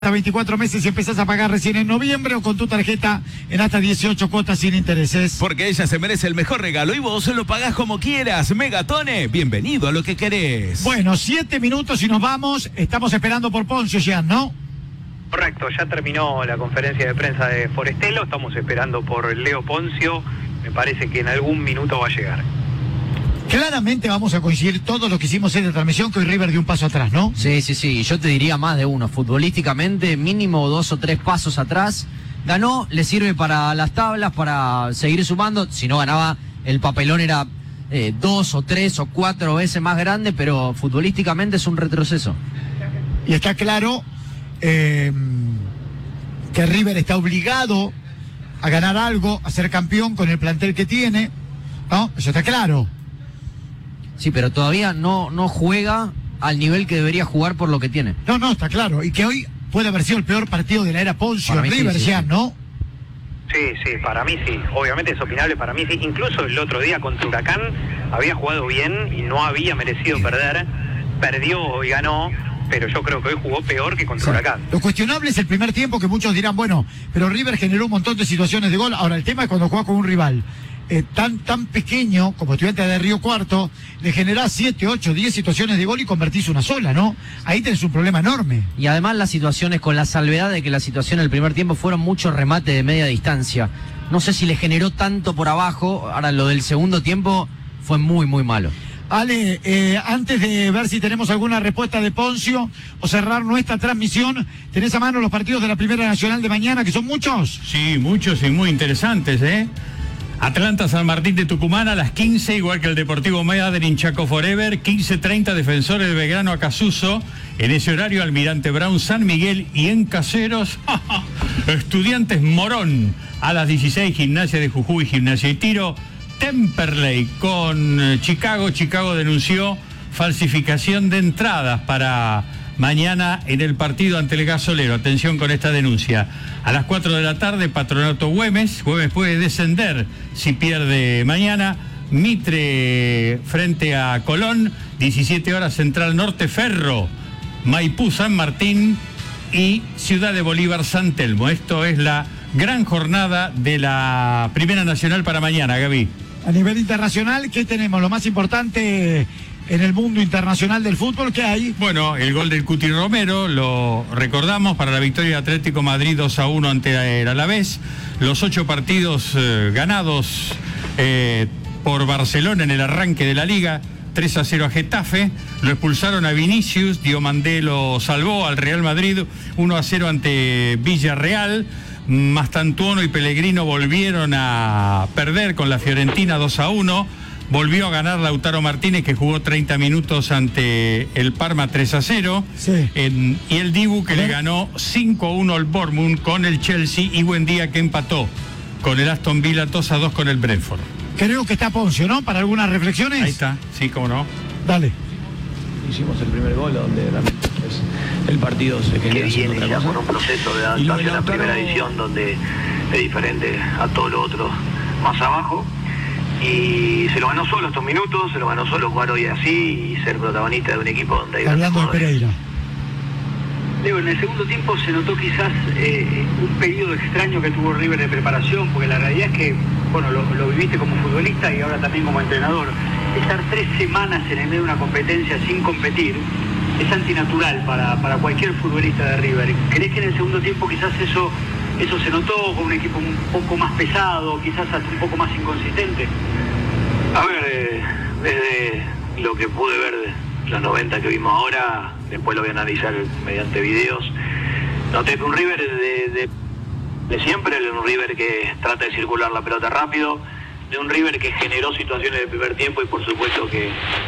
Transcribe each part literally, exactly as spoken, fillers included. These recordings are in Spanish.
Hasta veinticuatro meses y empezás a pagar recién en noviembre o con tu tarjeta en hasta dieciocho cuotas sin intereses. Porque ella se merece el mejor regalo y vos lo pagás como quieras. Megatone, bienvenido a lo que querés. Bueno, siete minutos y nos vamos. Estamos esperando por Poncio ya, ¿no? Correcto, ya terminó la conferencia de prensa de Forestelo. Estamos esperando por Leo Poncio. Me parece que en algún minuto va a llegar. Claramente vamos a coincidir todos los que hicimos en la transmisión que hoy River dio un paso atrás, ¿no? Sí, sí, sí, yo te diría más de uno. Futbolísticamente, mínimo dos o tres pasos atrás. Ganó, le sirve para las tablas, para seguir sumando. Si no ganaba, el papelón era eh, dos o tres o cuatro veces más grande, pero futbolísticamente es un retroceso. Y está claro eh, que River está obligado a ganar algo, a ser campeón con el plantel que tiene, ¿no? Eso está claro. Sí, pero todavía no, no juega al nivel que debería jugar por lo que tiene. No, no, está claro. Y que hoy puede haber sido el peor partido de la era Poncio, River, sí, sí, ya, sí. ¿no? Sí, sí, para mí sí. Obviamente es opinable, para mí sí. Incluso el otro día contra Huracán había jugado bien y no había merecido perder. Perdió y ganó, pero yo creo que hoy jugó peor que contra sí. Huracán. Lo cuestionable es el primer tiempo, que muchos dirán, bueno, pero River generó un montón de situaciones de gol. Ahora, el tema es cuando juega con un rival Eh, tan tan pequeño como Estudiantes de Río Cuarto, le generás siete, ocho, diez situaciones de gol y convertís una sola, ¿no? Ahí tenés un problema enorme. Y además las situaciones, con la salvedad de que la situación en el primer tiempo fueron muchos remates de media distancia. No sé si le generó tanto por abajo. Ahora lo del segundo tiempo fue muy, muy malo. Ale, eh, antes de ver si tenemos alguna respuesta de Poncio o cerrar nuestra transmisión, ¿tenés a mano los partidos de la Primera Nacional de mañana, que son muchos? Sí, muchos y muy interesantes, ¿eh? Atlanta San Martín de Tucumán a las quince, igual que el Deportivo Medellín Chaco Forever. Quince treinta, Defensores de Belgrano Acasuso. En ese horario, Almirante Brown San Miguel. Y en Caseros, Estudiantes Morón. A las dieciséis, Gimnasia de Jujuy, Gimnasia y Tiro. Temperley con Chicago. Chicago denunció falsificación de entradas para mañana en el partido ante el Gasolero. Atención con esta denuncia. A las cuatro de la tarde, Patronato Güemes. Güemes puede descender si pierde mañana. Mitre frente a Colón. diecisiete horas, Central Norte, Ferro, Maipú, San Martín y Ciudad de Bolívar, San Telmo. Esto es la gran jornada de la Primera Nacional para mañana, Gaby. A nivel internacional, ¿qué tenemos? Lo más importante en el mundo internacional del fútbol, ¿qué hay? Bueno, el gol del Cuti Romero, lo recordamos, para la victoria de Atlético Madrid dos a uno ante el Alavés. Los ocho partidos eh, ganados eh, por Barcelona en el arranque de la Liga. tres a cero a Getafe. Lo expulsaron a Vinicius. Diomandé lo salvó al Real Madrid. uno a cero ante Villarreal. Mastantuono y Pellegrino volvieron a perder con la Fiorentina dos a uno. Volvió a ganar Lautaro Martínez, que jugó treinta minutos ante el Parma tres a cero. Sí. En, y el Dibu, que le ganó cinco a uno al Bournemouth con el Chelsea. Y Buendía, que empató con el Aston Villa dos a dos con el Brentford. Creo que está Poncio, ¿no? Para algunas reflexiones. Ahí está, sí, cómo no. Dale. Hicimos el primer gol donde realmente pues, el partido se quería haciendo otra cosa. Con un proceso de adaptación a la primera edición donde es diferente a todo lo otro más abajo. Y se lo ganó solo estos minutos, se lo ganó solo jugar hoy así y ser protagonista de un equipo donde hay... Hablando de Pereira. Leo, en el segundo tiempo se notó quizás eh, un periodo extraño que tuvo River de preparación, porque la realidad es que, bueno, lo, lo viviste como futbolista y ahora también como entrenador. Estar tres semanas en el medio de una competencia sin competir es antinatural para, para cualquier futbolista de River. ¿Crees que en el segundo tiempo quizás eso... ¿Eso se notó con un equipo un poco más pesado, quizás hasta un poco más inconsistente? A ver, eh, desde lo que pude ver de los noventa que vimos ahora, después lo voy a analizar mediante videos, noté que un River de, de, de siempre, un River que trata de circular la pelota rápido, de un River que generó situaciones de primer tiempo y por supuesto que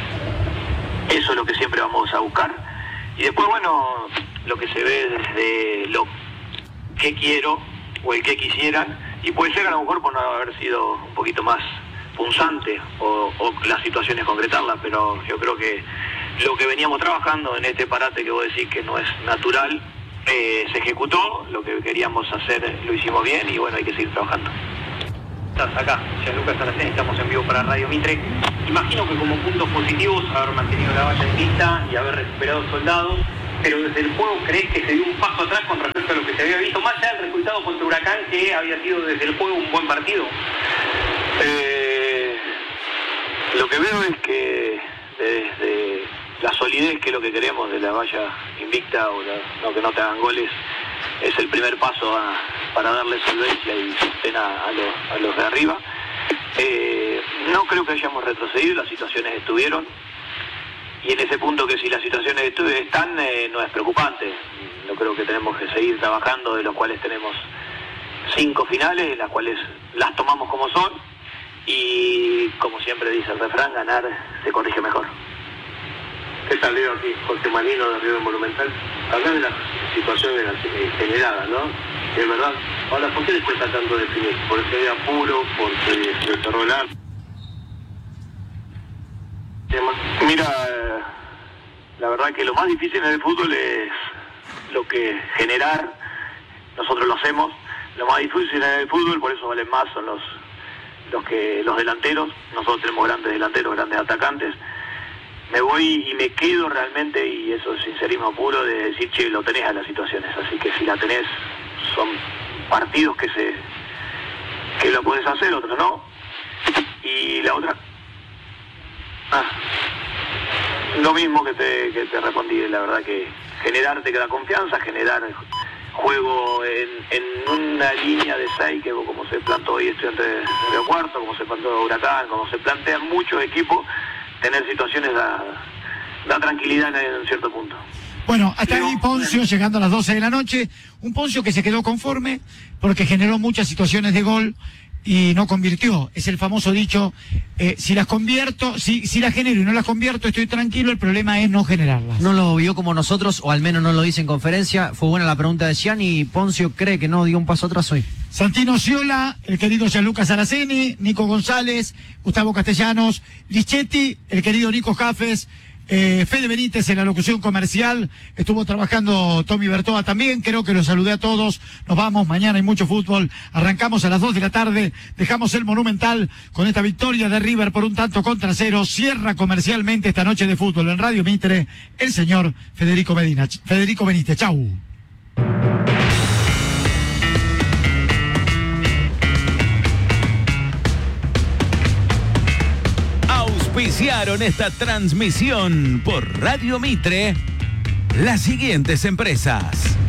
eso es lo que siempre vamos a buscar. Y después, bueno, lo que se ve desde lo que quiero o el que quisieran, y puede ser a lo mejor por no haber sido un poquito más punzante o, o las situaciones concretarlas, pero yo creo que lo que veníamos trabajando en este parate que vos decís que no es natural, eh, se ejecutó, lo que queríamos hacer lo hicimos bien y bueno, hay que seguir trabajando. Estás acá, Gianluca Saraceni, estamos en vivo para Radio Mitre. Imagino que como puntos positivos haber mantenido la valla en pista y haber recuperado soldados, pero desde el juego crees que se dio un paso atrás con respecto a lo que se había visto, más allá del resultado contra Huracán, que había sido desde el juego un buen partido. Eh, lo que veo es que desde la solidez, que es lo que queremos de la valla invicta, o la, no, que no te hagan goles, es el primer paso a, para darle solvencia y sostén a, a, los, a los de arriba. Eh, no creo que hayamos retrocedido, las situaciones estuvieron, y en ese punto que si las situaciones están, eh, no es preocupante. Yo creo que tenemos que seguir trabajando, de los cuales tenemos cinco finales, las cuales las tomamos como son, y como siempre dice el refrán, ganar se corrige mejor. ¿Qué tal, Leo? Aquí José Manino de Río Monumental. Hablar de las situaciones generadas, ¿no? Es verdad. Ahora, ¿por qué les cuesta tanto definir? ¿Porque hay apuro? ¿Porque se cerró el arco? Mira, la verdad que lo más difícil en el fútbol es lo que generar. Nosotros lo hacemos. Lo más difícil en el fútbol, por eso valen más, son los, los, que, los delanteros. Nosotros tenemos grandes delanteros, grandes atacantes. Me voy y me quedo realmente, y eso es sincerismo puro, de decir, che, lo tenés a las situaciones, así que si la tenés, son partidos que se que lo podés hacer, otros no. Y la otra, ah, lo mismo que te, que te respondí, la verdad que generarte que da confianza, generar juego en, en una línea de seis, que como se plantó hoy Estudiantes de Río Cuarto, como se plantó Huracán, como se plantean muchos equipos, tener situaciones da, da tranquilidad en, en cierto punto. Bueno, hasta ahí Poncio llegando a las doce de la noche, un Poncio que se quedó conforme porque generó muchas situaciones de gol y no convirtió. Es el famoso dicho, eh, si las convierto, si, si las genero y no las convierto, estoy tranquilo, el problema es no generarlas. No lo vio como nosotros, o al menos no lo dice en conferencia. Fue buena la pregunta de Ciani, y Poncio cree que no dio un paso atrás hoy. Santino Ciola, el querido Gianluca Saraceni, Nico González, Gustavo Castellanos, Lichetti, el querido Nico Jafes, eh, Fede Benítez en la locución comercial, estuvo trabajando Tommy Bertoa también, creo que los saludé a todos. Nos vamos, mañana hay mucho fútbol, arrancamos a las dos de la tarde, dejamos el Monumental con esta victoria de River por un tanto contra cero, cierra comercialmente esta noche de fútbol en Radio Mitre el señor Federico Medina, Federico Benítez, chau. Auspiciaron esta transmisión por Radio Mitre las siguientes empresas: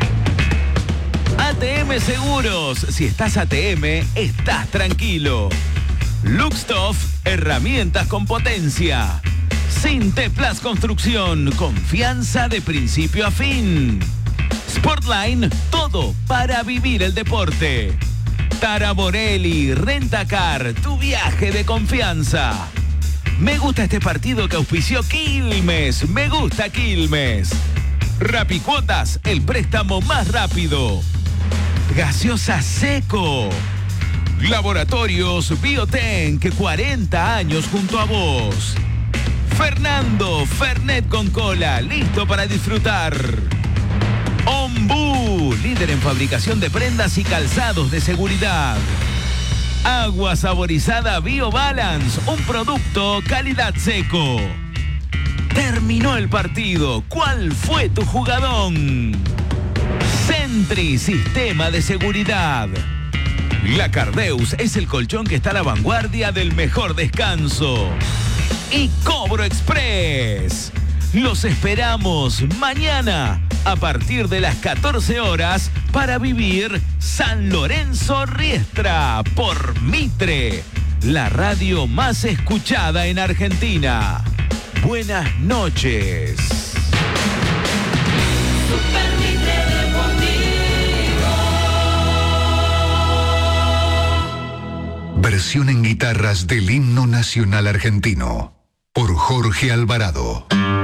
A T M Seguros, si estás A T M, estás tranquilo. Luxtoff, herramientas con potencia. Sinteplas Construcción, confianza de principio a fin. Sportline, todo para vivir el deporte. Tara Borelli, Rentacar, tu viaje de confianza. Me gusta este partido que auspició Quilmes. Me gusta Quilmes. Rapicuotas, el préstamo más rápido. Gaseosa Seco. Laboratorios Biotenk, cuarenta años junto a vos. Fernando, Fernet con cola, listo para disfrutar. Ombú, líder en fabricación de prendas y calzados de seguridad. Agua saborizada BioBalance, un producto calidad Seco. Terminó el partido. ¿Cuál fue tu jugadón? Sentry, sistema de seguridad. La Cardeus es el colchón que está a la vanguardia del mejor descanso. Y Cobro Express. Los esperamos mañana a partir de las catorce horas para vivir San Lorenzo Riestra por Mitre, la radio más escuchada en Argentina. Buenas noches. Super Mitre Deportivo. Versión en guitarras del himno nacional argentino por Jorge Alvarado.